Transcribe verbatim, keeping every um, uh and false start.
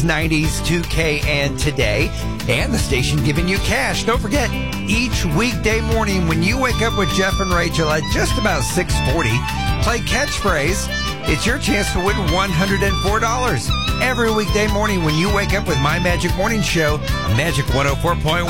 nineties, two K, and Today, and the station giving you cash. Don't forget, each weekday morning when you wake up with Jeff and Rachel at just about six forty, play Catchphrase. It's your chance to win one hundred four dollars. Every weekday morning when you wake up with My Magic Morning Show, Magic one oh four point one.